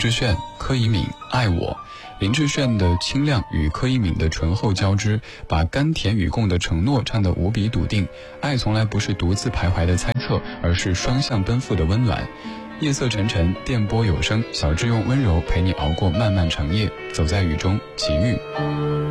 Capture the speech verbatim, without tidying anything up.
志炫、柯以敏爱我。林志炫的清亮与柯以敏的醇厚交织，把甘甜与共的承诺唱得无比笃定。爱从来不是独自徘徊的猜测，而是双向奔赴的温暖。夜色沉沉，电波有声，小智用温柔陪你熬过漫漫长夜，走在雨中，齐豫。